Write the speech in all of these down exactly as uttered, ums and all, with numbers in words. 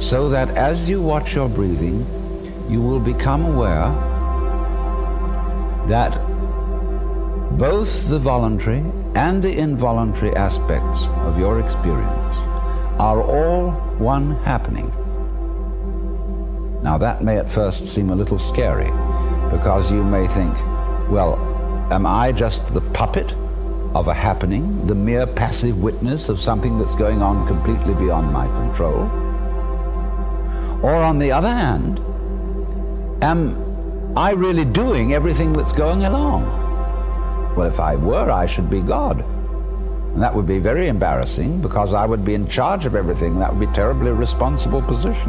so that as you watch your breathing, you will become aware that both the voluntary and the involuntary aspects of your experience are all one happening. Now that may at first seem a little scary, because you may think, well, am I just the puppet of a happening, the mere passive witness of something that's going on completely beyond my control? Or on the other hand, am I really doing everything that's going along? Well, if I were, I should be God. And that would be very embarrassing, because I would be in charge of everything. That would be a terribly responsible position.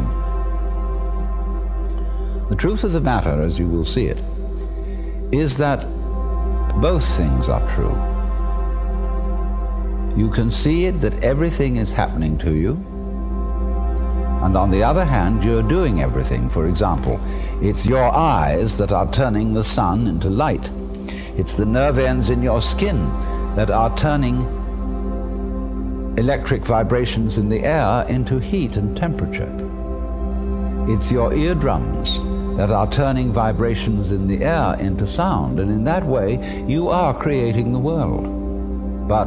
The truth of the matter, as you will see it, is that both things are true. You can see it that everything is happening to you, and on the other hand, you're doing everything. For example, it's your eyes that are turning the sun into light. It's the nerve ends in your skin that are turning electric vibrations in the air into heat and temperature. It's your eardrums that are turning vibrations in the air into sound, and in that way you are creating the world. But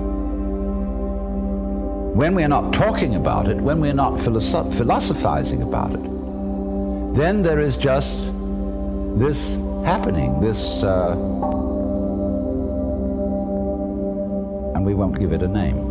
when we're not talking about it, when we're not philosoph- philosophizing about it, then there is just this happening, this, uh, and we won't give it a name.